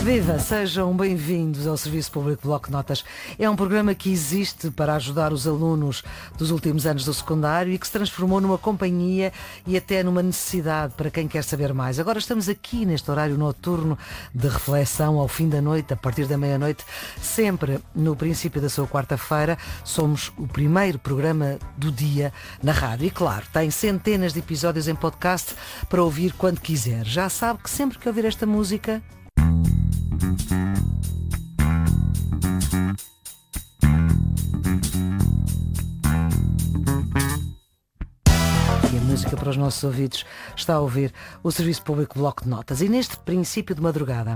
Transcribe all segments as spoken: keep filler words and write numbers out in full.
Viva, sejam bem-vindos ao Serviço Público Bloco de Notas. É um programa que existe para ajudar os alunos dos últimos anos do secundário e que se transformou numa companhia e até numa necessidade para quem quer saber mais. Agora estamos aqui neste horário noturno de reflexão ao fim da noite, a partir da meia-noite, sempre no princípio da sua quarta-feira. Somos o primeiro programa do dia na rádio e, claro, tem centenas de episódios em podcast para ouvir quando quiser. Já sabe que sempre que ouvir esta música... E a música para os nossos ouvidos está a ouvir o Serviço Público Bloco de Notas. E neste princípio de madrugada...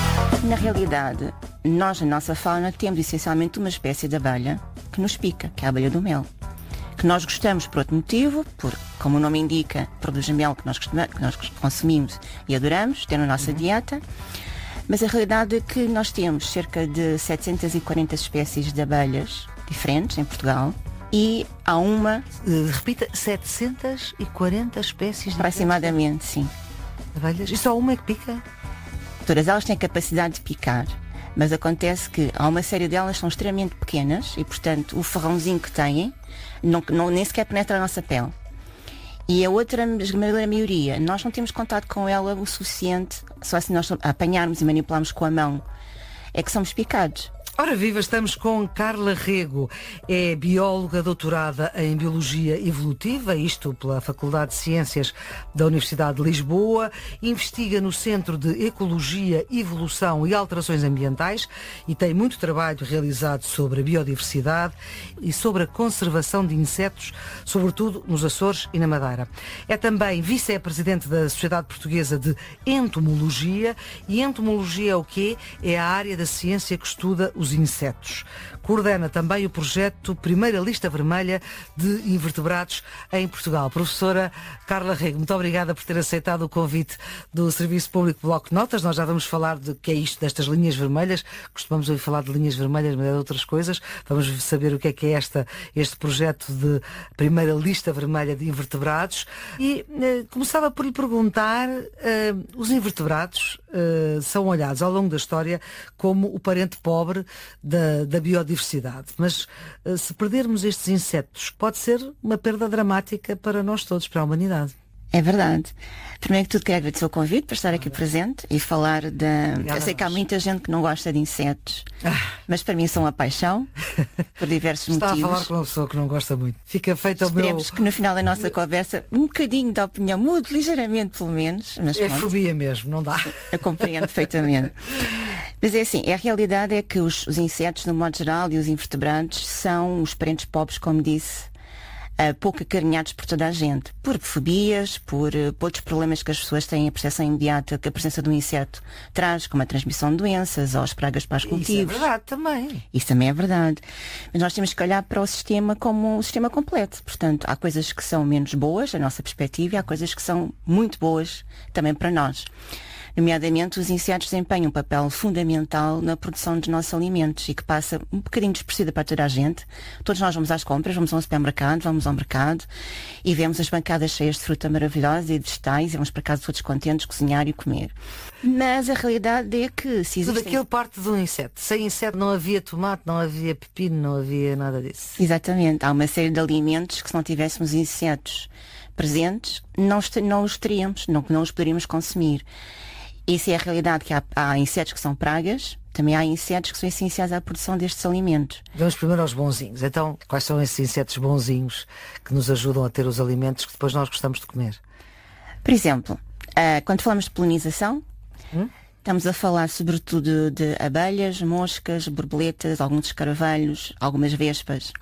Na realidade, nós na nossa fauna temos essencialmente uma espécie de abelha que nos pica, que é a abelha do mel. Que nós gostamos por outro motivo, por, como o nome indica, produz mel que nós, que nós consumimos e adoramos, ter na nossa uhum. dieta. Mas a realidade é que nós temos cerca de setecentas e quarenta espécies de abelhas diferentes em Portugal e há uma... Uh, repita, setecentas e quarenta espécies de aproximadamente, sim. Abelhas? E só uma é que pica? Todas elas têm capacidade de picar, mas acontece que há uma série delas que são extremamente pequenas e, portanto, o ferrãozinho que têm não, não, nem sequer penetra a nossa pele. E a outra, a esmagadora maioria, nós não temos contato com ela o suficiente, só assim nós apanharmos e manipularmos com a mão, é que somos picados. Ora viva, estamos com Carla Rego, é bióloga doutorada em Biologia Evolutiva, isto pela Faculdade de Ciências da Universidade de Lisboa, investiga no Centro de Ecologia, Evolução e Alterações Ambientais e tem muito trabalho realizado sobre a biodiversidade e sobre a conservação de insetos, sobretudo nos Açores e na Madeira. É também vice-presidente da Sociedade Portuguesa de Entomologia e entomologia é o quê? É a área da ciência que estuda os insetos. Coordena também o projeto Primeira Lista Vermelha de Invertebrados em Portugal. Professora Carla Rego, muito obrigada por ter aceitado o convite do Serviço Público Bloco de Notas. Nós já vamos falar de que é isto destas linhas vermelhas. Costumamos ouvir falar de linhas vermelhas, mas é de outras coisas. Vamos saber o que é que é esta, este projeto de Primeira Lista Vermelha de Invertebrados. E eh, começava por lhe perguntar, eh, os invertebrados eh, são olhados ao longo da história como o parente pobre da, da biodiversidade. Mas uh, se perdermos estes insetos, pode ser uma perda dramática para nós todos, para a humanidade. É verdade. Primeiro que tudo, quero agradecer o convite para estar aqui presente e falar da... Obrigada. Eu sei que há muita gente que não gosta de insetos, ah. mas para mim são uma paixão, por diversos Está motivos. Está a falar com uma pessoa que não gosta muito. Fica feito o meu... Esperemos que no final da nossa conversa um bocadinho da opinião mude, ligeiramente pelo menos. Mas é pronto, fobia mesmo, não dá. Eu compreendo perfeitamente. Mas é assim, a realidade é que os, os insetos, no modo geral, e os invertebrados são os parentes pobres, como disse, Uh, pouco acarinhados por toda a gente, por fobias, por, uh, por outros problemas que as pessoas têm a percepção imediata que a presença do inseto traz, como a transmissão de doenças ou as pragas para os cultivos. Isso é verdade também. Isso também é verdade. Mas nós temos que olhar para o sistema como um sistema completo. Portanto, há coisas que são menos boas, da nossa perspectiva, e há coisas que são muito boas também para nós. Nomeadamente, os insetos desempenham um papel fundamental na produção dos nossos alimentos e que passa um bocadinho despercebida para toda a gente. Todos nós vamos às compras, vamos ao supermercado, vamos ao mercado e vemos as bancadas cheias de fruta maravilhosa e de vegetais e vamos para casa todos contentes, cozinhar e comer. Mas a realidade é que se existem... Tudo aquilo parte de um inseto. Sem inseto não havia tomate, não havia pepino, não havia nada disso. Exatamente. Há uma série de alimentos que se não tivéssemos insetos presentes, não os, não os teríamos, não, não os poderíamos consumir. Essa é a realidade, que há, há insetos que são pragas, também há insetos que são essenciais à produção destes alimentos. Vamos primeiro aos bonzinhos. Então, quais são esses insetos bonzinhos que nos ajudam a ter os alimentos que depois nós gostamos de comer? Por exemplo, uh, quando falamos de polinização, hum? estamos a falar sobretudo de abelhas, moscas, borboletas, alguns escaravelhos, algumas vespas.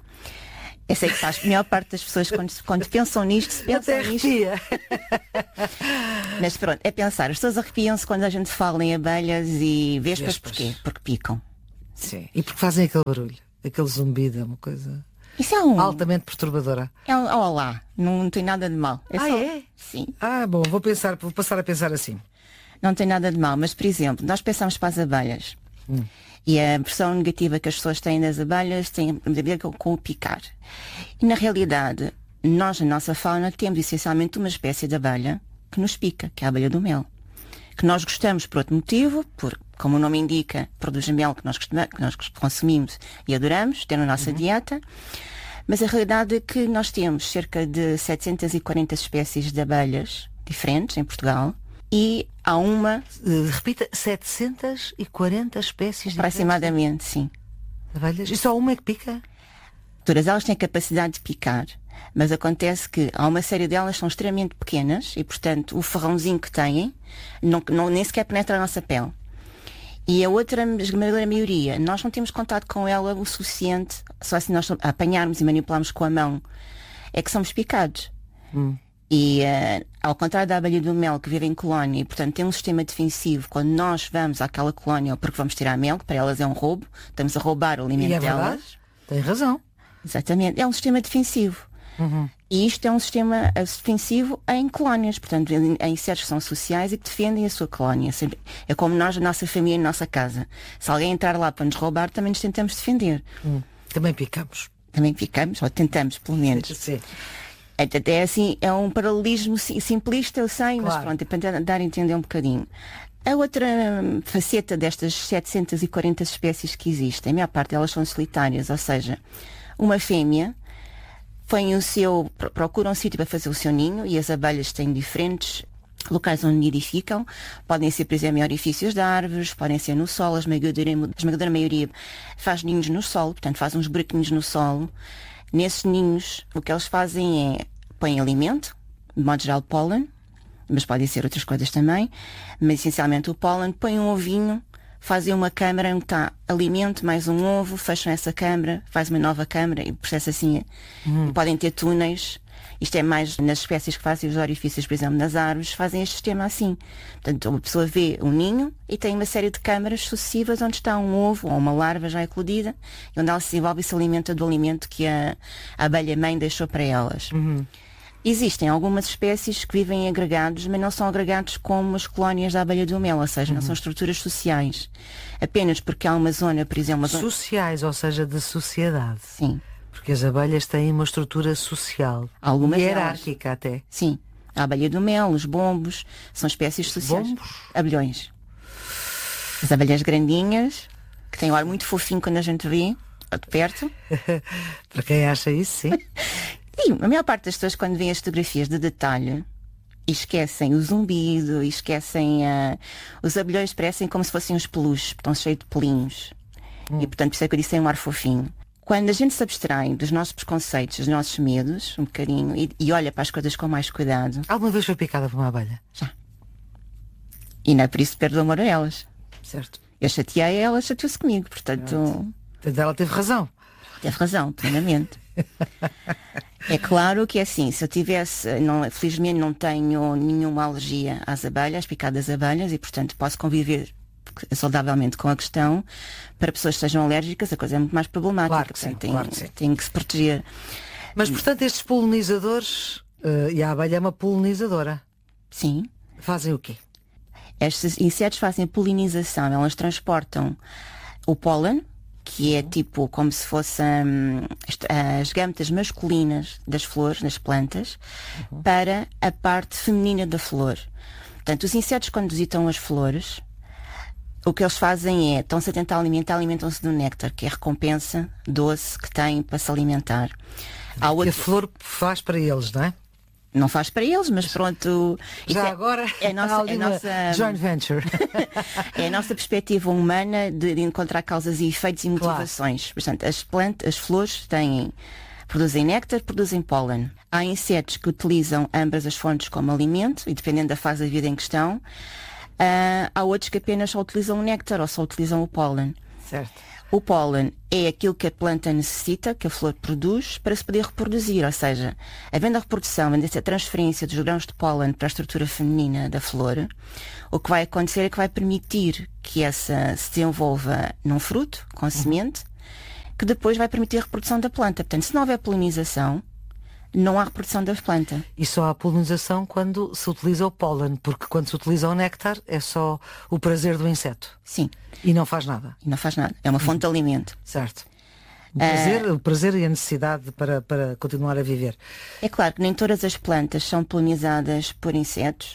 Eu sei que faz a maior parte das pessoas quando, quando pensam nisto, se pensam Até nisto. Mas pronto, é pensar, as pessoas arrepiam-se quando a gente fala em abelhas e vespas, vespas. Porquê? Porque picam. Sim. E porque fazem aquele barulho, aquele zumbido, é uma coisa Isso é um... altamente perturbadora. É um olá, não, não tem nada de mal. É ah, só... é? Sim. Ah, bom, vou pensar, vou passar a pensar assim. Não tem nada de mal, mas por exemplo, nós pensamos para as abelhas. Hum. E a impressão negativa que as pessoas têm das abelhas tem a ver com, com o picar. E na realidade, nós na nossa fauna temos essencialmente uma espécie de abelha que nos pica, que é a abelha do mel. que nós gostamos por outro motivo, por, como o nome indica, produz mel que nós, costuma, que nós consumimos e adoramos, ter na nossa uhum. dieta. Mas a realidade é que nós temos cerca de setecentas e quarenta espécies de abelhas diferentes em Portugal e há uma... Uh, repita, setecentas e quarenta espécies aproximadamente, sim. Abelhas? E só uma é que pica? Todas elas têm capacidade de picar, mas acontece que há uma série delas que são extremamente pequenas e, portanto, o ferrãozinho que têm não, não, nem sequer penetra a nossa pele. E a outra, a esmagadora maioria, nós não temos contato com ela o suficiente, só assim nós apanharmos e manipularmos com a mão, é que somos picados. Hum. E uh, ao contrário da abelha do mel, que vive em colónia e, portanto, tem um sistema defensivo, quando nós vamos àquela colónia, ou porque vamos tirar mel, que para elas é um roubo, estamos a roubar o alimento e é delas. Verdade? Tem razão. Exatamente, é um sistema defensivo. Uhum. E isto é um sistema defensivo em colónias, portanto, em, em insetos que são sociais e que defendem a sua colónia. É como nós, a nossa família, a nossa casa. Se alguém entrar lá para nos roubar, também nos tentamos defender. Hum. Também picamos. Também picamos, ou tentamos, pelo menos. Sim. Até assim, é um paralelismo simplista, eu sei, claro. Mas pronto, é para dar a entender um bocadinho. A outra faceta destas setecentas e quarenta espécies que existem, a maior parte delas são solitárias, ou seja, uma fêmea põe o seu, procura um sítio para fazer o seu ninho e as abelhas têm diferentes locais onde nidificam. Podem ser, por exemplo, em orifícios de árvores, podem ser no solo, a esmagadora, a esmagadora maioria faz ninhos no solo, portanto faz uns buraquinhos no solo. Nesses ninhos, o que eles fazem é põem alimento, de modo geral pólen, mas podem ser outras coisas também, mas essencialmente o pólen, põem um ovinho, fazem uma câmara onde está alimento, mais um ovo, fecham essa câmara, faz uma nova câmara e o processo assim. Hum. Podem ter túneis. Isto é mais nas espécies que fazem os orifícios, por exemplo, nas árvores, fazem este sistema assim. Portanto, a pessoa vê um ninho e tem uma série de câmaras sucessivas onde está um ovo ou uma larva já eclodida e onde ela se desenvolve e se alimenta do alimento que a, a abelha-mãe deixou para elas. Uhum. Existem algumas espécies que vivem em agregados, mas não são agregados como as colónias da abelha do mel, ou seja, uhum. não são estruturas sociais. Apenas porque há uma zona, por exemplo... Uma zona... Sociais, ou seja, de sociedade. Sim. Porque as abelhas têm uma estrutura social. Algumas hierárquica delas. Até. Sim. A abelha do mel, os bombos, são espécies sociais. Bombos? Abelhões. As abelhas grandinhas, que têm um ar muito fofinho quando a gente vê, de perto. Para quem acha isso, sim. Sim, a maior parte das pessoas quando vêem as fotografias de detalhe e esquecem o zumbido, e esquecem uh, os abelhões parecem como se fossem uns peluches, estão cheios de pelinhos. Hum. E portanto, por isso é que eu disse tem um ar fofinho. Quando a gente se abstrai dos nossos preconceitos, dos nossos medos, um bocadinho, e, e olha para as coisas com mais cuidado... Alguma vez foi picada por uma abelha? Já. E não é por isso que perdo o amor a elas. Certo. Eu chateei a ela, chateou-se comigo, portanto... Portanto, ela teve razão. Teve razão, plenamente. É claro que é assim, se eu tivesse, não, felizmente não tenho nenhuma alergia às abelhas, picadas abelhas, e portanto posso conviver saudavelmente com a questão. Para pessoas que sejam alérgicas, a coisa é muito mais problemática. Claro que sim, tem, claro que sim. tem que se proteger. Mas portanto estes polinizadores, uh, e a abelha é uma polinizadora. Sim. Fazem o quê? Estes insetos fazem polinização, elas transportam o pólen, que é tipo como se fossem hum, as gâmetas masculinas das flores, das plantas, uhum. para a parte feminina da flor. Portanto, os insetos quando visitam as flores, o que eles fazem é, estão-se a tentar alimentar, alimentam-se do néctar, que é a recompensa doce que têm para se alimentar. Há outro... Que a flor faz para eles, não é? Não faz para eles, mas pronto... Já é, agora é a nossa, é nossa joint venture. É a nossa perspectiva humana de, de encontrar causas e efeitos e motivações. Claro. Portanto, as plantas, as flores têm, produzem néctar, produzem pólen. Há insetos que utilizam ambas as fontes como alimento, e dependendo da fase da vida em questão, uh, há outros que apenas só utilizam o néctar ou só utilizam o pólen. Certo. O pólen é aquilo que a planta necessita, que a flor produz, para se poder reproduzir. Ou seja, havendo a reprodução, havendo essa transferência dos grãos de pólen para a estrutura feminina da flor, o que vai acontecer é que vai permitir que essa se desenvolva num fruto, com semente, que depois vai permitir a reprodução da planta. Portanto, se não houver polinização, não há reprodução da planta. E só há polinização quando se utiliza o pólen, porque quando se utiliza o néctar é só o prazer do inseto. Sim. E não faz nada. E não faz nada. É uma fonte de alimento. Certo. O prazer, uh, o prazer e a necessidade para, para continuar a viver. É claro que nem todas as plantas são polinizadas por insetos.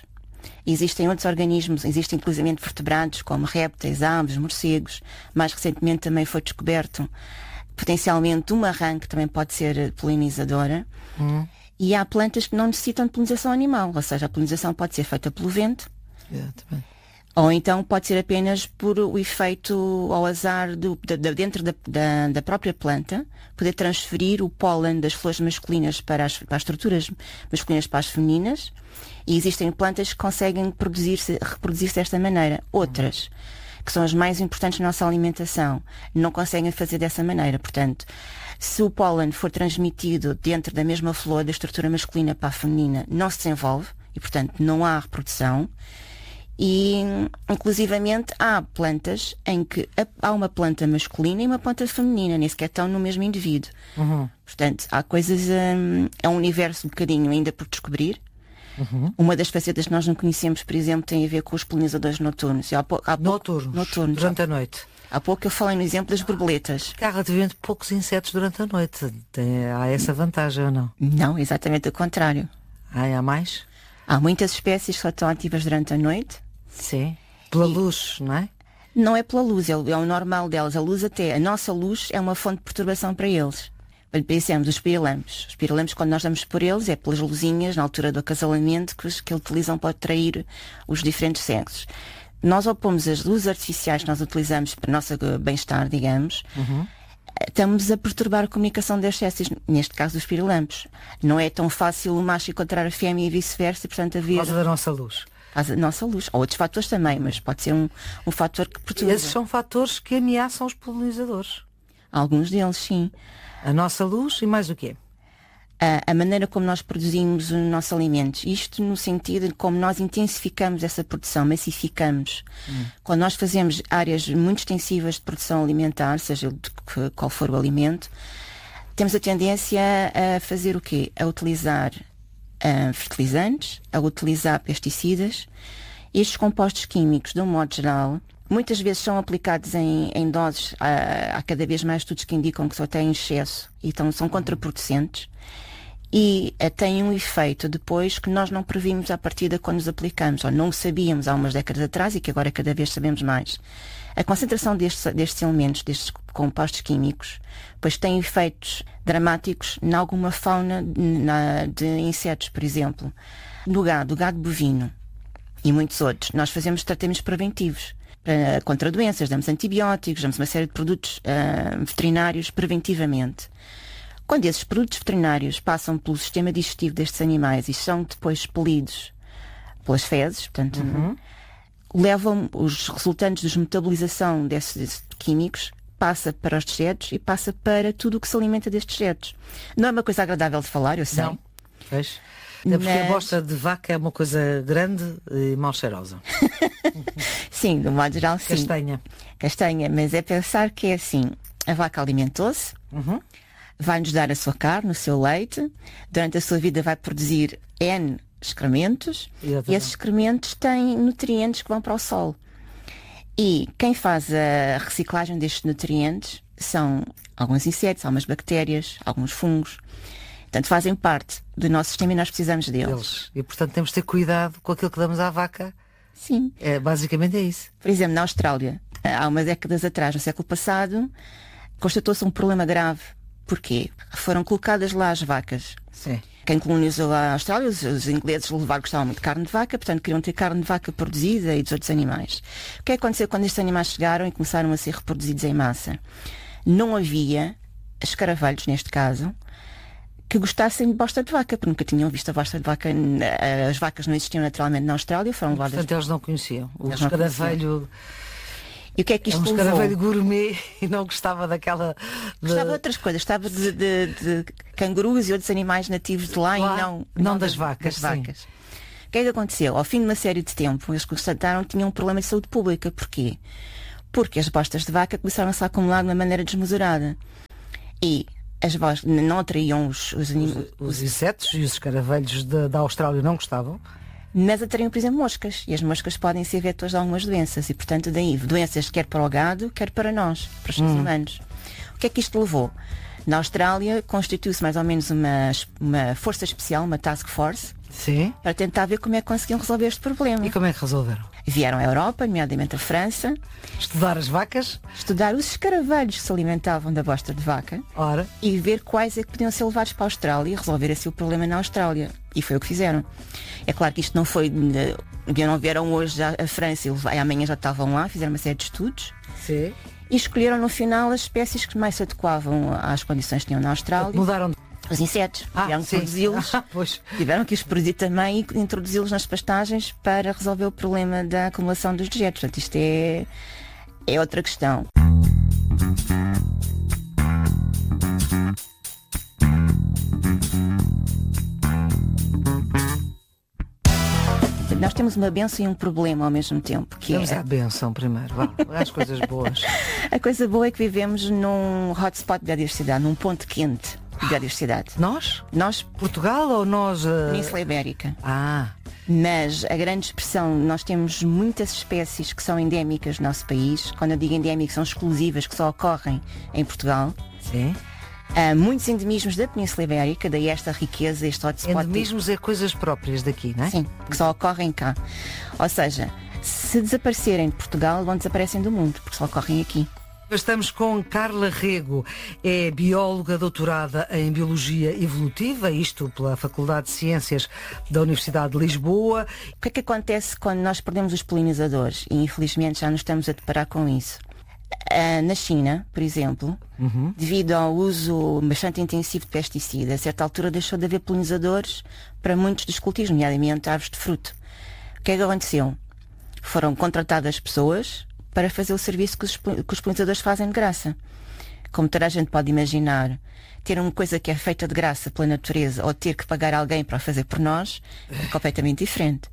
Existem outros organismos, existem inclusive vertebrados como répteis, aves, morcegos. Mais recentemente também foi descoberto potencialmente uma rã que também pode ser polinizadora. Hum. E há plantas que não necessitam de polinização animal, ou seja, a polinização pode ser feita pelo vento. Exatamente. Ou então pode ser apenas por o efeito ao azar do, de, de, dentro da, da, da própria planta, poder transferir o pólen das flores masculinas para as, para as estruturas masculinas para as femininas. E existem plantas que conseguem produzir-se, reproduzir-se desta maneira. Outras, que são as mais importantes na nossa alimentação, não conseguem fazer dessa maneira. Portanto, se o pólen for transmitido dentro da mesma flor da estrutura masculina para a feminina, não se desenvolve e, portanto, não há reprodução. E, inclusivamente, há plantas em que há uma planta masculina e uma planta feminina, nem sequer estão no mesmo indivíduo. Uhum. Portanto, há coisas, hum, é um universo um bocadinho ainda por descobrir. Uhum. Uma das facetas que nós não conhecemos, por exemplo, tem a ver com os polinizadores noturnos. Há pou, há pouco, Noturnos, noturnos. durante a noite. Há pouco eu falei no exemplo das borboletas. Há relativamente poucos insetos durante a noite. Tem, há essa vantagem ou não? Não, exatamente o contrário. Ah, há mais? Há muitas espécies que só estão ativas durante a noite. Sim. Pela e... luz, não é? Não é pela luz, é, é o normal delas. A luz até, a nossa luz é uma fonte de perturbação para eles. Pensemos, os pirilampos. Os pirilampos, quando nós damos por eles, é pelas luzinhas, na altura do acasalamento, que, que utilizam para atrair os diferentes sexos. Nós opomos as luzes artificiais que nós utilizamos para o nosso bem-estar, digamos, uhum. Estamos a perturbar a comunicação das espécies, neste caso dos pirilampos. Não é tão fácil o macho encontrar a fêmea e vice-versa, e portanto haver... Por causa da nossa luz. A nossa luz. Ou outros fatores também, mas pode ser um, um fator que perturba. Esses são fatores que ameaçam os polinizadores. Alguns deles, sim. A nossa luz e mais o quê? A, a maneira como nós produzimos os nossos alimentos. Isto no sentido de como nós intensificamos essa produção, massificamos. Hum. Quando nós fazemos áreas muito extensivas de produção alimentar, seja de que, qual for o alimento, temos a tendência a fazer o quê? A utilizar uh, fertilizantes, a utilizar pesticidas. Estes compostos químicos, de um modo geral, muitas vezes são aplicados em, em doses, há, há cada vez mais estudos que indicam que só têm excesso e então são contraproducentes e uh, têm um efeito depois que nós não previmos à partida quando os aplicamos, ou não sabíamos há umas décadas atrás e que agora cada vez sabemos mais. A concentração destes, destes elementos, destes compostos químicos, pois tem efeitos dramáticos em alguma fauna na, de insetos, por exemplo. No gado, o gado bovino e muitos outros, nós fazemos tratamentos preventivos. Uh, contra doenças, damos antibióticos, damos uma série de produtos uh, veterinários preventivamente. Quando esses produtos veterinários passam pelo sistema digestivo destes animais e são depois expelidos pelas fezes, portanto, uhum. levam os resultantes da metabolização desses químicos, passa para os dejetos e passa para tudo o que se alimenta destes dejetos. Não é uma coisa agradável de falar, eu sei. Não, pois. É porque mas... a bosta de vaca é uma coisa grande e mal cheirosa. Sim, de um modo geral, sim. Castanha. Castanha, mas é pensar que é assim, a vaca alimentou-se, uhum. vai-nos dar a sua carne, o seu leite, durante a sua vida vai produzir N excrementos, e esses excrementos têm nutrientes que vão para o solo. E quem faz a reciclagem destes nutrientes são alguns insetos, algumas bactérias, alguns fungos. Portanto, fazem parte do nosso sistema e nós precisamos deles. deles. E, portanto, temos de ter cuidado com aquilo que damos à vaca. Sim. É, basicamente é isso. Por exemplo, na Austrália, há umas décadas atrás, no século passado, constatou-se um problema grave. Porquê? Foram colocadas lá as vacas. Sim. Quem colonizou a Austrália, os, os ingleses levaram, gostavam muito de carne de vaca, portanto queriam ter carne de vaca produzida e dos outros animais. O que é que aconteceu quando estes animais chegaram e começaram a ser reproduzidos em massa? Não havia escaravelhos, neste caso, que gostassem de bosta de vaca, porque nunca tinham visto a bosta de vaca. As vacas não existiam naturalmente na Austrália, foram levadas... Portanto, eles não conheciam. O escaravelho... E o que é que isto levou? É um escaravelho gourmet e não gostava daquela... De... Gostava de outras coisas, gostava de, de, de cangurus e outros animais nativos de lá, lá e não... Não, não das, das vacas, das vacas. O que é que aconteceu? Ao fim de uma série de tempo, eles constataram que tinham um problema de saúde pública. Porquê? Porque as bostas de vaca começaram-se a acumular de uma maneira desmesurada. E... as vozes não atraíam os, os, os, os insetos e os escaravelhos da, da Austrália não gostavam, mas atraíam, por exemplo, moscas, e as moscas podem ser vetores de algumas doenças e, portanto, daí doenças quer para o gado, quer para nós, para os seres hum. humanos. O que é que isto levou? Na Austrália constituiu-se mais ou menos uma, uma força especial, uma task force, Sim. para tentar ver como é que conseguiam resolver este problema. E como é que resolveram? Vieram à Europa, nomeadamente a França, Estudar as vacas? estudar os escaravelhos que se alimentavam da bosta de vaca Ora. e ver quais é que podiam ser levados para a Austrália e resolver assim o problema na Austrália. E foi o que fizeram. É claro que isto não foi... Não vieram hoje já a França e amanhã já estavam lá, fizeram uma série de estudos. Sim. E escolheram no final as espécies que mais se adequavam às condições que tinham na Austrália. Mudaram de... Os insetos. Ah, tiveram que sim. produzi-los. Ah, pois. Tiveram que os produzir também e introduzi-los nas pastagens para resolver o problema da acumulação dos dejetos. Portanto, isto é, é outra questão. Nós temos uma benção e um problema ao mesmo tempo. Que Vamos é... à benção primeiro, vá, às coisas boas. A coisa boa é que vivemos num hotspot de biodiversidade, num ponto quente de biodiversidade. Nós? Nós, Portugal ou nós? Uh... Península Ibérica. Ah, Mas a grande expressão, nós temos muitas espécies que são endémicas no nosso país. Quando eu digo endémicas, são exclusivas, que só ocorrem em Portugal. sim. Há muitos endemismos da Península Ibérica, daí esta riqueza, este hotspot. Endemismos é coisas próprias daqui, não é? Sim, que só ocorrem cá. Ou seja, se desaparecerem de Portugal, vão desaparecem do mundo, porque só ocorrem aqui. Estamos com Carla Rego, é bióloga doutorada em Biologia Evolutiva, isto pela Faculdade de Ciências da Universidade de Lisboa. O que é que acontece quando nós perdemos os polinizadores? E infelizmente já nos estamos a deparar com isso. Ah, na China, por exemplo, uhum. devido ao uso bastante intensivo de pesticidas, a certa altura deixou de haver polinizadores para muitos dos cultivos, nomeadamente árvores de fruto. O que é que aconteceu? Foram contratadas pessoas para fazer o serviço que os, que os polinizadores fazem de graça. Como toda a gente pode imaginar, ter uma coisa que é feita de graça pela natureza ou ter que pagar alguém para fazer por nós é completamente diferente.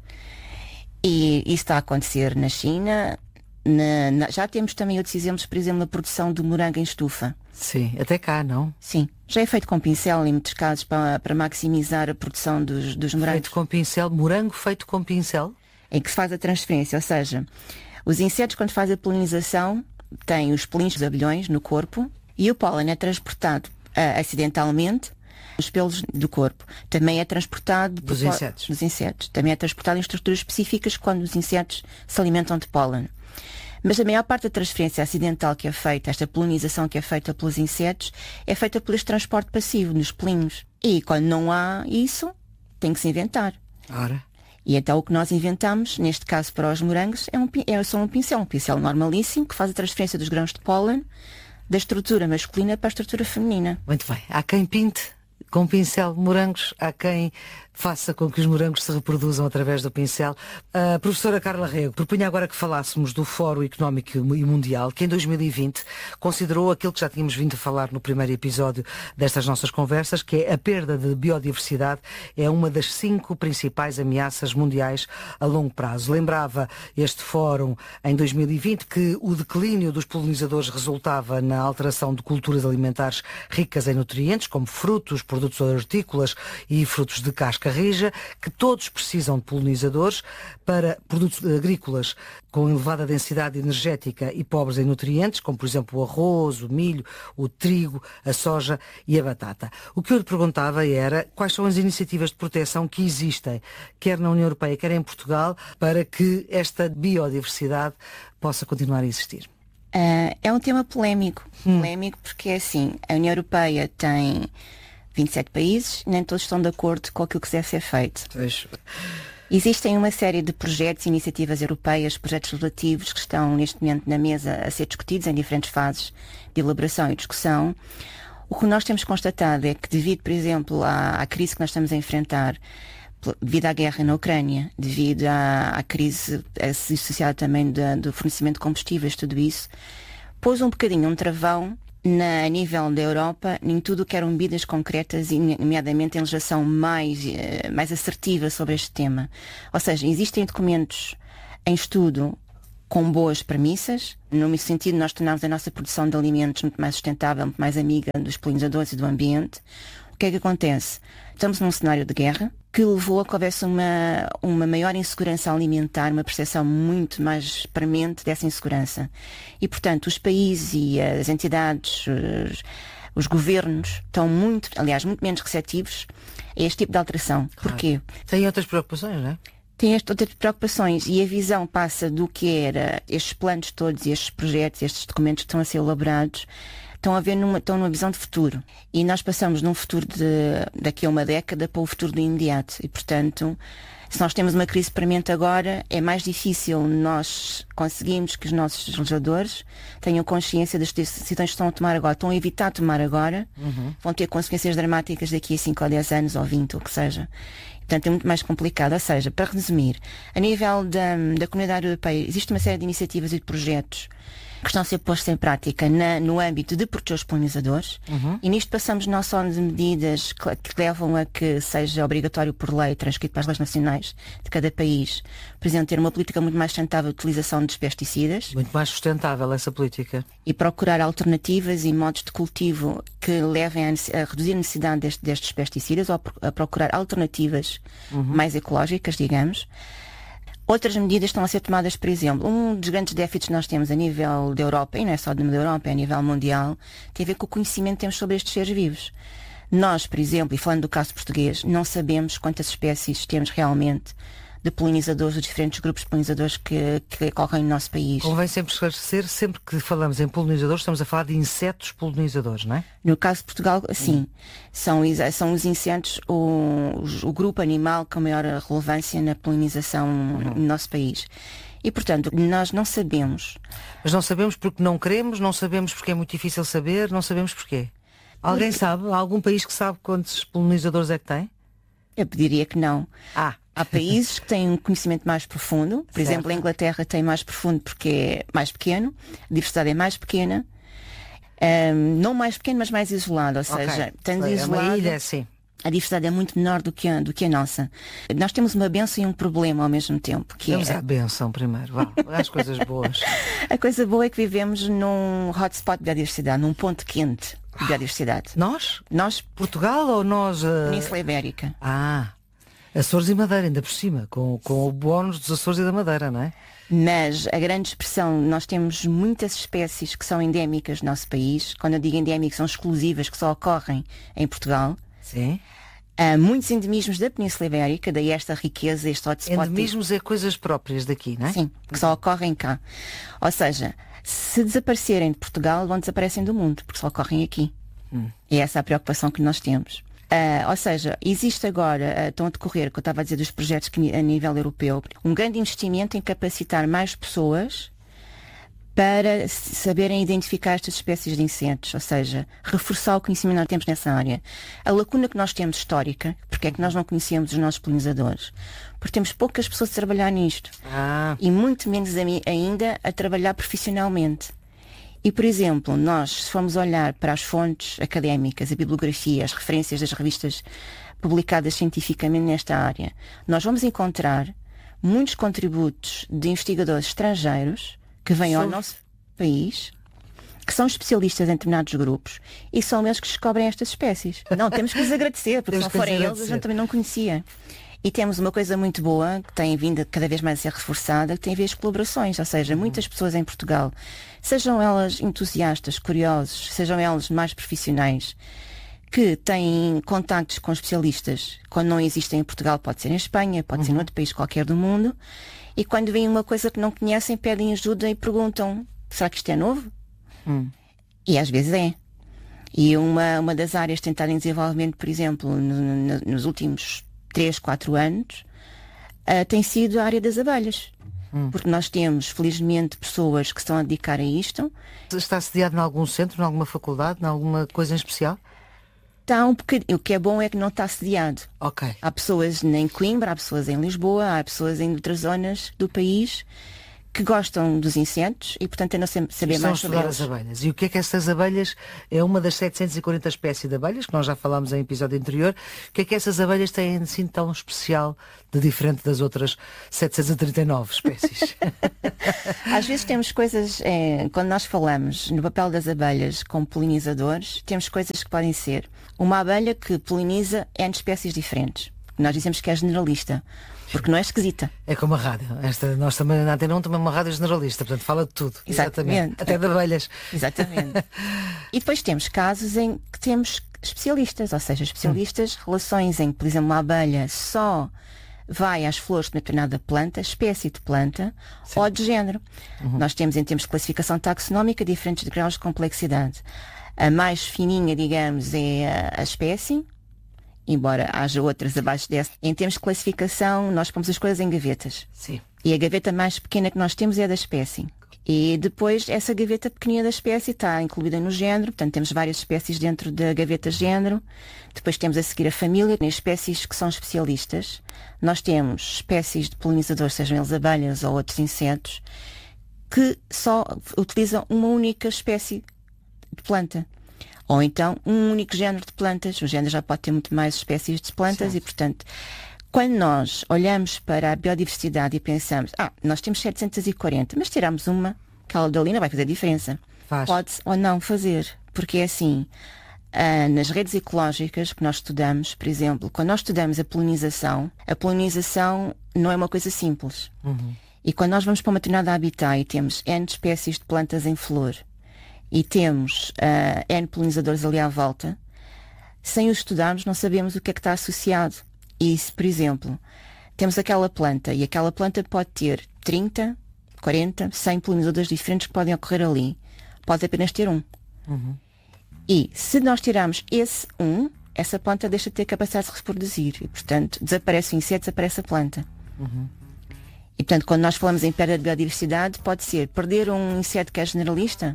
E isso está a acontecer na China. Na, na, já temos também outros exemplos, por exemplo, na produção do morango em estufa. Sim, até cá, não? Sim, já é feito com pincel em muitos casos para, para maximizar a produção dos, dos morangos. Feito com pincel, morango feito com pincel? Em que se faz a transferência, ou seja, os insetos quando fazem a polinização têm os pelinhos dos abelhões no corpo e o pólen é transportado uh, acidentalmente nos pelos do corpo. Também é transportado dos insetos. dos insetos. Também é transportado em estruturas específicas quando os insetos se alimentam de pólen. Mas a maior parte da transferência acidental que é feita, esta polinização que é feita pelos insetos, é feita por este transporte passivo, nos pelinhos. E quando não há isso, tem que se inventar. Ora. E então o que nós inventamos, neste caso para os morangos, é, um, é só um pincel, um pincel normalíssimo, que faz a transferência dos grãos de pólen da estrutura masculina para a estrutura feminina. Muito bem. Há quem pinte com pincel morangos, há quem faça com que os morangos se reproduzam através do pincel. A professora Carla Rego propunha agora que falássemos do Fórum Económico e Mundial, que em dois mil e vinte considerou aquilo que já tínhamos vindo a falar no primeiro episódio destas nossas conversas, que é a perda de biodiversidade é uma das cinco principais ameaças mundiais a longo prazo. Lembrava este fórum em dois mil e vinte que o declínio dos polinizadores resultava na alteração de culturas alimentares ricas em nutrientes, como frutos, produtos hortícolas e frutos de casca rija, que todos precisam de polinizadores para produtos agrícolas com elevada densidade energética e pobres em nutrientes, como por exemplo o arroz, o milho, o trigo, a soja e a batata. O que eu lhe perguntava era quais são as iniciativas de proteção que existem, quer na União Europeia, quer em Portugal, para que esta biodiversidade possa continuar a existir. Uh, é um tema polémico, hum. polémico porque é assim, a União Europeia tem vinte e sete países, nem todos estão de acordo com aquilo que deve ser feito. Pois. Existem uma série de projetos e iniciativas europeias, projetos legislativos que estão neste momento na mesa a ser discutidos em diferentes fases de elaboração e discussão. O que nós temos constatado é que devido, por exemplo, à, à crise que nós estamos a enfrentar, devido à guerra na Ucrânia, devido à, à crise associada também da, do fornecimento de combustíveis, tudo isso, pôs um bocadinho um travão Na, a nível da Europa, em tudo o que eram medidas concretas, e nomeadamente em legislação mais, mais assertiva sobre este tema. Ou seja, existem documentos em estudo com boas premissas, no sentido de nós tornarmos a nossa produção de alimentos muito mais sustentável, muito mais amiga dos polinizadores e do ambiente. O que é que acontece? Estamos num cenário de guerra que levou a que houvesse uma, uma maior insegurança alimentar, uma percepção muito mais premente dessa insegurança. E, portanto, os países e as entidades, os, Os governos estão muito, aliás, muito menos receptivos a este tipo de alteração. Claro. Porquê? Tem outras preocupações, não é? Tem estas outras preocupações e a visão passa do que era estes planos todos, estes projetos, estes documentos que estão a ser elaborados, estão a ver numa, estão numa visão de futuro. E nós passamos num futuro de daqui a uma década para o futuro do imediato. E, portanto, se nós temos uma crise premente agora, é mais difícil nós conseguirmos que os nossos legisladores tenham consciência das decisões que estão a tomar agora, estão a evitar tomar agora, uhum. vão ter consequências dramáticas daqui a cinco ou dez anos ou vinte, ou o que seja. Portanto, é muito mais complicado. Ou seja, para resumir, a nível da, da comunidade europeia, existe uma série de iniciativas e de projetos que estão a ser postos em prática na, no âmbito de proteger os polinizadores. Uhum. E nisto passamos não só de medidas que, que levam a que seja obrigatório por lei, transcrito para as leis nacionais de cada país, por exemplo, ter uma política muito mais sustentável de utilização dos pesticidas. Muito mais sustentável essa política. E procurar alternativas e modos de cultivo que levem a, a reduzir a necessidade deste, destes pesticidas, ou a procurar alternativas uhum. mais ecológicas, digamos. Outras medidas estão a ser tomadas, por exemplo, um dos grandes déficits que nós temos a nível da Europa, e não é só da Europa, é a nível mundial, tem a ver com o conhecimento que temos sobre estes seres vivos. Nós, por exemplo, e falando do caso português, não sabemos quantas espécies temos realmente de polinizadores, dos diferentes grupos de polinizadores que, que ocorrem no nosso país. Convém sempre esclarecer, sempre que falamos em polinizadores, estamos a falar de insetos polinizadores, não é? No caso de Portugal, sim. Hum. São, são os insetos o, o grupo animal com maior relevância na polinização hum. no nosso país. E, portanto, nós não sabemos. Mas não sabemos porque não queremos, não sabemos porque é muito difícil saber, não sabemos porquê. Alguém porque... sabe? Há algum país que sabe quantos polinizadores é que tem? Eu diria que não. Ah. Há países que têm um conhecimento mais profundo. Por certo. exemplo, a Inglaterra tem mais profundo porque é mais pequeno, a diversidade é mais pequena. Um, não mais pequeno, mas mais isolado. Ou seja, okay. tendo é isolado, uma ilha, sim. A diversidade é muito menor do que a, do que a nossa. Nós temos uma bênção e um problema ao mesmo tempo. Que Vamos é... à bênção primeiro, vá, às coisas boas. A coisa boa é que vivemos num hotspot de biodiversidade, num ponto quente de biodiversidade. Nós? Nós? Portugal ou nós? Uh... Península Ibérica. Ah, Açores e Madeira, ainda por cima, com, com o bónus dos Açores e da Madeira, não é? Mas a grande expressão, nós temos muitas espécies que são endémicas no nosso país. Quando eu digo endémicas, são exclusivas, que só ocorrem em Portugal. Sim. Há muitos endemismos da Península Ibérica, daí esta riqueza, este hotspot. Endemismos é coisas próprias daqui, não é? Sim, que só ocorrem cá. Ou seja, se desaparecerem de Portugal, vão desaparecem do mundo, porque só ocorrem aqui. Hum. E essa é a preocupação que nós temos. Uh, ou seja, existe agora, uh, estão a decorrer, que eu estava a dizer dos projetos que, a nível europeu, um grande investimento em capacitar mais pessoas para saberem identificar estas espécies de insetos, ou seja, reforçar o conhecimento que nós temos nessa área. A lacuna que nós temos histórica, porque é que nós não conhecemos os nossos polinizadores? Porque temos poucas pessoas a trabalhar nisto. Ah. E muito menos ainda a trabalhar profissionalmente. E, por exemplo, nós, se formos olhar para as fontes académicas, a bibliografia, as referências das revistas publicadas cientificamente nesta área, nós vamos encontrar muitos contributos de investigadores estrangeiros que vêm ao nosso país, que são especialistas em determinados grupos, e são eles que descobrem estas espécies. Não, temos que lhes agradecer, porque se não forem eles, a gente também não conhecia. E temos uma coisa muito boa, que tem vindo cada vez mais a ser reforçada, que tem a ver com as colaborações, ou seja, muitas pessoas em Portugal, sejam elas entusiastas, curiosos, sejam elas mais profissionais, que têm contactos com especialistas, quando não existem em Portugal, pode ser em Espanha, pode uhum. ser em outro país qualquer do mundo, e quando veem uma coisa que não conhecem, pedem ajuda e perguntam, será que isto é novo? Hum. E às vezes é. E uma, uma das áreas tentadas em desenvolvimento, por exemplo, no, no, nos últimos três, quatro anos, uh, tem sido a área das abelhas. Hum. Porque nós temos, felizmente, pessoas que estão a dedicar a isto. Está sediado em algum centro, em alguma faculdade, em alguma coisa em especial? Está um bocadinho. O que é bom é que não está sediado. Ok. Há pessoas em Coimbra, há pessoas em Lisboa, há pessoas em outras zonas do país que gostam dos insetos e, portanto, tentam saber mais sobre eles. Estão a estudar as abelhas. E o que é que essas abelhas, é uma das setecentas e quarenta espécies de abelhas, que nós já falámos em episódio anterior, o que é que essas abelhas têm assim tão especial, de diferente das outras setecentas e trinta e nove espécies? Às vezes temos coisas, é, quando nós falamos no papel das abelhas como polinizadores, temos coisas que podem ser uma abelha que poliniza N espécies diferentes. Nós dizemos que é generalista, porque não é esquisita. É como a rádio. Esta, nós também na Antena um também é uma rádio generalista, portanto fala de tudo. Exatamente. Exatamente. Até de abelhas. Exatamente. E depois temos casos em que temos especialistas, ou seja, especialistas, hum. relações em que, por exemplo, uma abelha só vai às flores de uma determinada planta, espécie de planta, sim, ou de género. Uhum. Nós temos, em termos de classificação taxonómica, diferentes graus de complexidade. A mais fininha, digamos, é a, a espécie, embora haja outras abaixo dessa. Em termos de classificação, nós pomos as coisas em gavetas. Sim. E a gaveta mais pequena que nós temos é a da espécie. E depois essa gaveta pequenina da espécie está incluída no género, portanto temos várias espécies dentro da gaveta género. Depois temos a seguir a família, espécies que são especialistas. Nós temos espécies de polinizadores, sejam eles abelhas ou outros insetos, que só utilizam uma única espécie de planta. Ou então um único género de plantas. O género já pode ter muito mais espécies de plantas. Sim. E, portanto, quando nós olhamos para a biodiversidade e pensamos, ah, nós temos setecentos e quarenta, mas tiramos uma, aquela dali não vai fazer diferença. Faz. Pode-se ou não fazer, porque é assim, ah, nas redes ecológicas que nós estudamos, por exemplo, quando nós estudamos a polinização, a polinização não é uma coisa simples. Uhum. E quando nós vamos para uma determinada habitat e temos N espécies de plantas em flor e temos uh, N polinizadores ali à volta, sem os estudarmos não sabemos o que é que está associado. E se, por exemplo, temos aquela planta e aquela planta pode ter trinta, quarenta, cem polinizadores diferentes que podem ocorrer ali, pode apenas ter um. Uhum. E se nós tirarmos esse um, essa planta deixa de ter capacidade de se reproduzir e, portanto, desaparece o inseto, desaparece a planta. Uhum. E, portanto, quando nós falamos em perda de biodiversidade, pode ser perder um inseto que é generalista,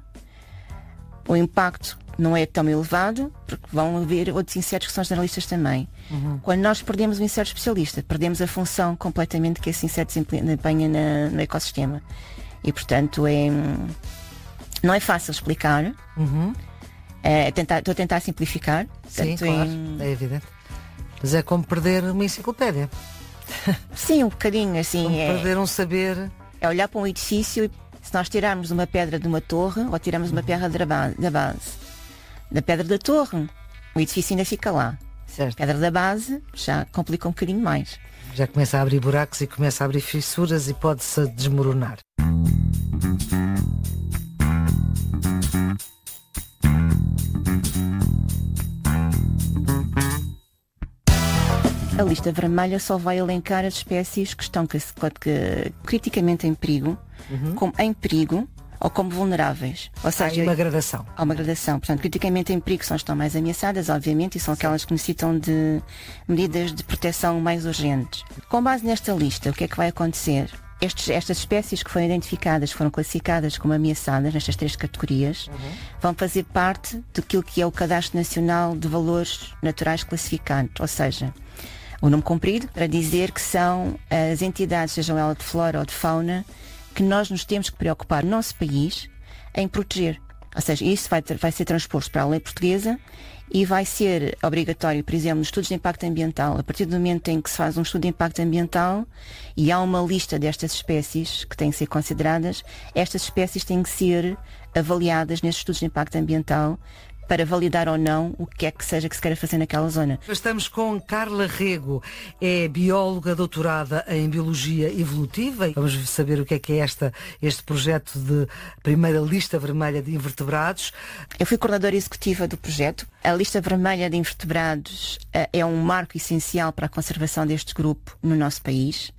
o impacto não é tão elevado, porque vão haver outros insetos que são generalistas também. Uhum. Quando nós perdemos um inseto especialista, perdemos a função completamente que esse inseto desempenha na, no ecossistema. E, portanto, é, não é fácil explicar. Uhum. É, tentar, estou a tentar simplificar. Sim, portanto, claro, em... é evidente. Mas é como perder uma enciclopédia. Sim, um bocadinho, assim. Como é, perder um saber. É olhar para um edifício e se nós tirarmos uma pedra de uma torre ou tirarmos uma pedra da base, da base, da pedra da torre, o edifício ainda fica lá. Certo. A pedra da base já complica um bocadinho mais. Já começa a abrir buracos e começa a abrir fissuras e pode-se desmoronar. A lista vermelha só vai elencar as espécies que estão que, que, criticamente em perigo, uhum. como em perigo ou como vulneráveis. Ou seja, há uma gradação. Há uma gradação. Portanto, criticamente em perigo são as que estão mais ameaçadas, obviamente, e são aquelas que necessitam de medidas de proteção mais urgentes. Com base nesta lista, o que é que vai acontecer? Estes, estas espécies que foram identificadas, foram classificadas como ameaçadas nestas três categorias, uhum. vão fazer parte daquilo que é o Cadastro Nacional de Valores Naturais Classificados, ou seja, o nome comprido para dizer que são as entidades, sejam elas de flora ou de fauna, que nós nos temos que preocupar no nosso país em proteger. Ou seja, isso vai, ter, vai ser transposto para a lei portuguesa e vai ser obrigatório, por exemplo, nos estudos de impacto ambiental. A partir do momento em que se faz um estudo de impacto ambiental e há uma lista destas espécies que têm que ser consideradas, estas espécies têm que ser avaliadas nestes estudos de impacto ambiental para validar ou não o que é que seja que se queira fazer naquela zona. Estamos com Carla Rego, é bióloga doutorada em Biologia Evolutiva. Vamos saber o que é que é esta, este projeto de primeira lista vermelha de invertebrados. Eu fui coordenadora executiva do projeto. A lista vermelha de invertebrados uh, é um marco essencial para a conservação deste grupo no nosso país.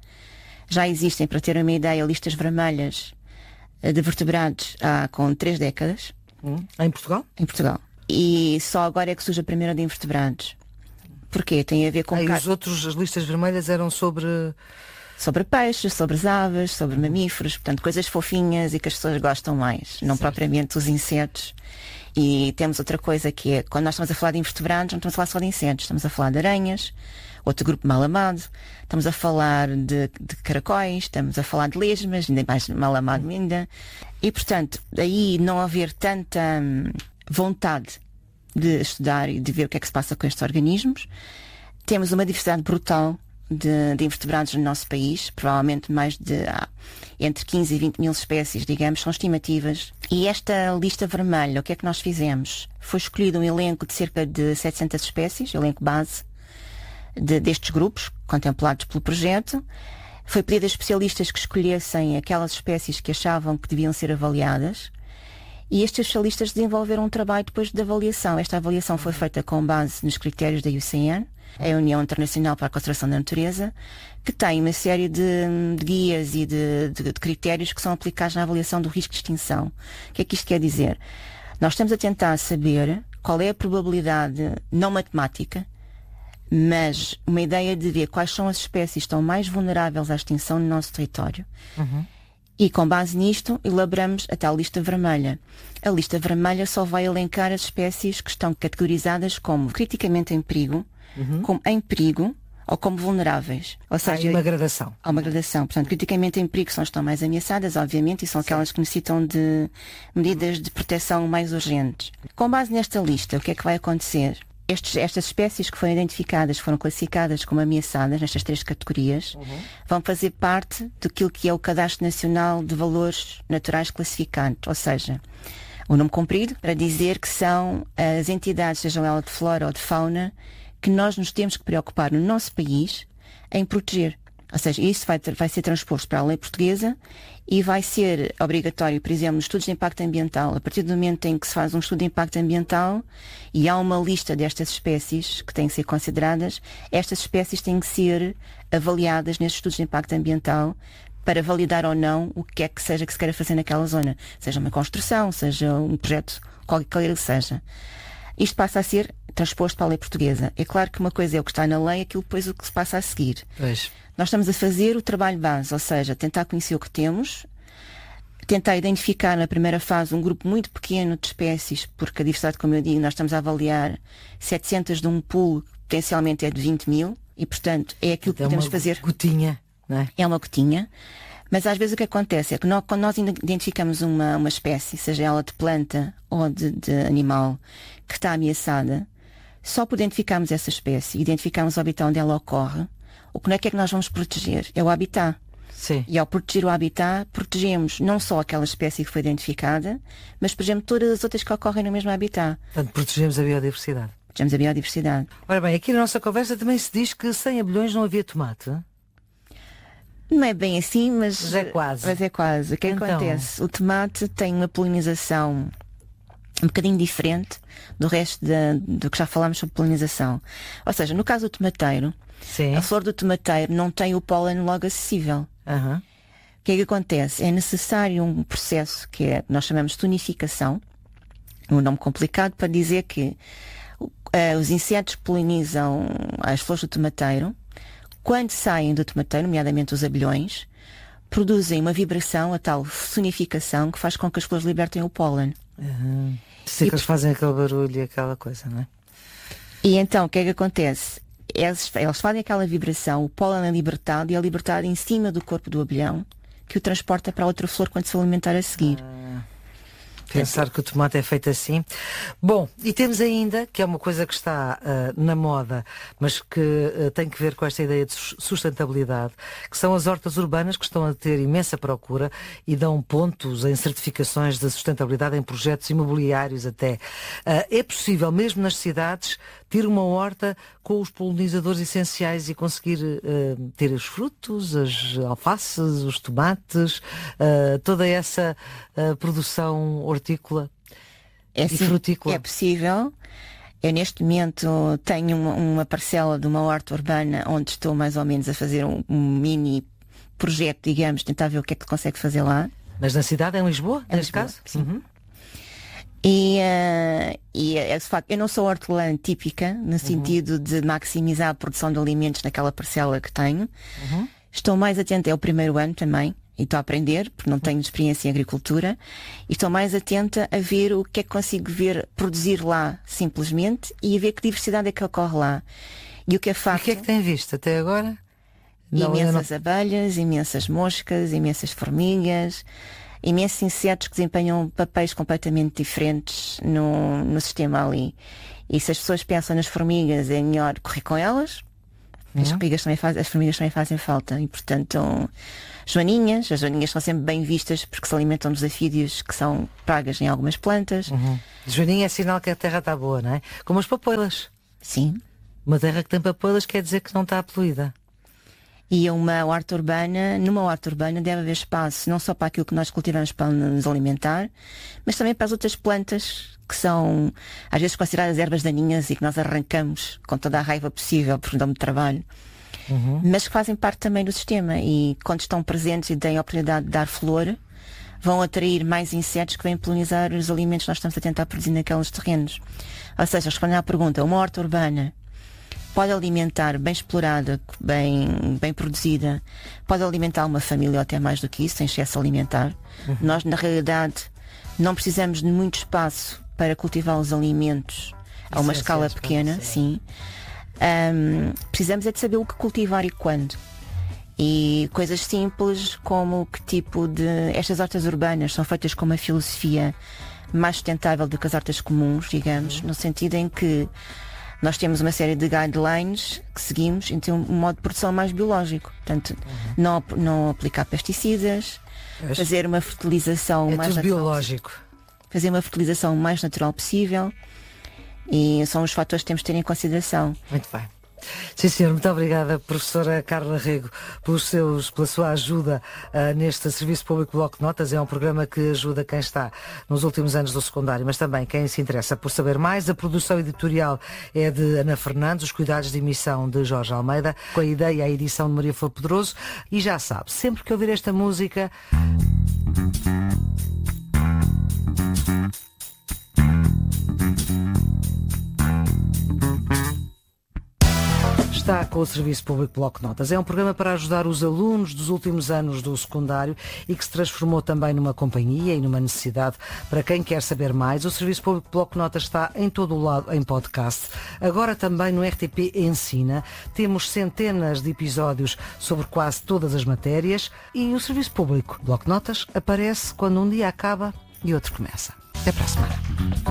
Já existem, para ter uma ideia, listas vermelhas uh, de vertebrados há com três décadas. Hum. Em Portugal? Em Portugal. E só agora é que surge a primeira de invertebrados. Porquê? Tem a ver com... Ah, car... os outros, as listas vermelhas eram sobre... Sobre peixes, sobre as aves, sobre mamíferos, portanto, coisas fofinhas e que as pessoas gostam mais, não certo. Propriamente os insetos. E temos outra coisa que é, quando nós estamos a falar de invertebrados, não estamos a falar só de insetos, estamos a falar de aranhas, outro grupo mal amado, estamos a falar de, de caracóis, estamos a falar de lesmas, ainda mais mal amado ainda. E, portanto, aí não haver tanta... Hum, vontade de estudar e de ver o que é que se passa com estes organismos. Temos uma diversidade brutal de, de invertebrados no nosso país, provavelmente mais de ah, entre quinze e vinte mil espécies, digamos, são estimativas. E esta lista vermelha, o que é que nós fizemos? Foi escolhido um elenco de cerca de setecentas espécies, elenco base, de, destes grupos contemplados pelo projeto. Foi pedido a especialistas que escolhessem aquelas espécies que achavam que deviam ser avaliadas, e estes especialistas desenvolveram um trabalho depois de avaliação. Esta avaliação foi feita com base nos critérios da U C N, a União Internacional para a Conservação da Natureza, que tem uma série de, de guias e de, de, de critérios que são aplicados na avaliação do risco de extinção. O que é que isto quer dizer? Nós estamos a tentar saber qual é a probabilidade, não matemática, mas uma ideia de ver quais são as espécies que estão mais vulneráveis à extinção no nosso território. Uhum. E com base nisto, elaboramos a tal lista vermelha. A lista vermelha só vai elencar as espécies que estão categorizadas como criticamente em perigo, uhum. como em perigo ou como vulneráveis. Ou seja, há uma gradação. Há uma gradação. Portanto, criticamente em perigo são as que estão mais ameaçadas, obviamente, e são aquelas que necessitam de medidas de proteção mais urgentes. Com base nesta lista, o que é que vai acontecer? Estes, estas espécies que foram identificadas, foram classificadas como ameaçadas nestas três categorias, uhum. vão fazer parte daquilo que é o Cadastro Nacional de Valores Naturais Classificados, ou seja, o nome comprido para dizer que são as entidades, sejam elas de flora ou de fauna, que nós nos temos que preocupar no nosso país em proteger. Ou seja, isso vai, ter, vai ser transposto para a lei portuguesa e vai ser obrigatório, por exemplo, nos estudos de impacto ambiental. A partir do momento em que se faz um estudo de impacto ambiental e há uma lista destas espécies que têm que ser consideradas, estas espécies têm que ser avaliadas nestes estudos de impacto ambiental para validar ou não o que é que seja que se queira fazer naquela zona. Seja uma construção, seja um projeto, qualquer que seja. Isto passa a ser transposto para a lei portuguesa. É claro que uma coisa é o que está na lei, aquilo depois o que se passa a seguir. Pois. Nós estamos a fazer o trabalho base, ou seja, tentar conhecer o que temos, tentar identificar na primeira fase um grupo muito pequeno de espécies, porque a diversidade, como eu digo, nós estamos a avaliar setecentas de um pool, que potencialmente é de vinte mil, e portanto é aquilo que é podemos uma fazer. Gotinha, não é? É uma gotinha. Mas às vezes o que acontece é que nós, quando nós identificamos uma, uma espécie, seja ela de planta ou de, de animal, que está ameaçada, só por identificarmos essa espécie, identificarmos o habitat onde ela ocorre, o que não é que é que nós vamos proteger? É o habitat. Sim. E ao proteger o habitat, protegemos não só aquela espécie que foi identificada, mas protegemos todas as outras que ocorrem no mesmo habitat. Portanto, protegemos a biodiversidade. Protegemos a biodiversidade. Ora bem, aqui na nossa conversa também se diz que sem abelhões não havia tomate. Não é bem assim, mas, mas é quase. Mas é quase. O que então... acontece? O tomate tem uma polinização um bocadinho diferente do resto da, do que já falámos sobre polinização. Ou seja, no caso do tomateiro, Sim. a flor do tomateiro não tem o pólen logo acessível. Uhum. O que é que acontece? É necessário um processo que é, nós chamamos de tonificação, um nome complicado para dizer que uh, os insetos que polinizam as flores do tomateiro, quando saem do tomateiro, nomeadamente os abelhões, produzem uma vibração, a tal sonificação, que faz com que as flores libertem o pólen. Uhum. Sei que eles fazem aquele barulho e aquela coisa, não é? E então, o que é que acontece? Eles, eles fazem aquela vibração, o pólen é libertado e é libertado em cima do corpo do abelhão, que o transporta para outra flor quando se alimentar a seguir. Ah, pensar que o tomate é feito assim. Bom, e temos ainda, que é uma coisa que está uh, na moda, mas que uh, tem que ver com esta ideia de sustentabilidade, que são as hortas urbanas, que estão a ter imensa procura e dão pontos em certificações de sustentabilidade em projetos imobiliários até. Uh, é possível, mesmo nas cidades, ter uma horta com os polinizadores essenciais e conseguir uh, ter os frutos, as alfaces, os tomates, uh, toda essa uh, produção hortícola é e sim, frutícola. É possível. Eu neste momento tenho uma, uma parcela de uma horta urbana onde estou mais ou menos a fazer um, um mini projeto, digamos, tentar ver o que é que consegue fazer lá. Mas na cidade, em Lisboa, em neste Lisboa, caso? Sim. Uhum. E, uh, e é de facto, eu não sou hortelã típica, no uhum. sentido de maximizar a produção de alimentos naquela parcela que tenho. Uhum. Estou mais atenta, é o primeiro ano também, e estou a aprender, porque não tenho experiência em agricultura, e estou mais atenta a ver o que é que consigo ver, produzir lá, simplesmente, e a ver que diversidade é que ocorre lá. E o que é facto... E o que é que tem visto até agora? Imensas não... abelhas, imensas moscas, imensas formigas, imensos insetos que desempenham papéis completamente diferentes no, no sistema ali. E se as pessoas pensam nas formigas, é melhor correr com elas. Uhum. As, formigas também faz, as formigas também fazem falta. E, portanto, joaninhas. As joaninhas são sempre bem vistas porque se alimentam dos afídeos que são pragas em algumas plantas. Uhum. Joaninha é sinal que a terra está boa, não é? Como as papoilas. Sim. Uma terra que tem papoilas quer dizer que não está poluída. E uma horta urbana, numa horta urbana deve haver espaço não só para aquilo que nós cultivamos para nos alimentar, mas também para as outras plantas que são às vezes consideradas ervas daninhas e que nós arrancamos com toda a raiva possível porque dão-me trabalho, uhum. mas que fazem parte também do sistema e quando estão presentes e têm a oportunidade de dar flor, vão atrair mais insetos que vêm polinizar os alimentos que nós estamos a tentar produzir naqueles terrenos. Ou seja, respondendo à pergunta, uma horta urbana pode alimentar, bem explorada, bem, bem produzida, pode alimentar uma família ou até mais do que isso, sem excesso alimentar. Uhum. Nós, na realidade, não precisamos de muito espaço para cultivar os alimentos a uma escala pequena, sim. Um, precisamos é de saber o que cultivar e quando. E coisas simples como que tipo de... Estas hortas urbanas são feitas com uma filosofia mais sustentável do que as hortas comuns, digamos, uhum. no sentido em que nós temos uma série de guidelines que seguimos em ter um modo de produção mais biológico. Portanto, uhum. não, não aplicar pesticidas, é fazer uma fertilização é mais tudo natural, biológico. Fazer uma fertilização mais natural possível. E são os fatores que temos de ter em consideração. Muito bem. Sim, senhor, muito obrigada, professora Carla Rego, pelos seus, pela sua ajuda uh, neste Serviço Público Bloco de Notas. É um programa que ajuda quem está nos últimos anos do secundário, mas também quem se interessa por saber mais. A produção editorial é de Ana Fernandes, os cuidados de emissão de Jorge Almeida, com a ideia e a edição de Maria Flor Pedroso. E já sabe, sempre que ouvir esta música... Está com o Serviço Público Bloco de Notas. É um programa para ajudar os alunos dos últimos anos do secundário e que se transformou também numa companhia e numa necessidade para quem quer saber mais. O Serviço Público Bloco de Notas está em todo o lado em podcast. Agora também no R T P Ensina. Temos centenas de episódios sobre quase todas as matérias e o Serviço Público Bloco de Notas aparece quando um dia acaba e outro começa. Até para a semana.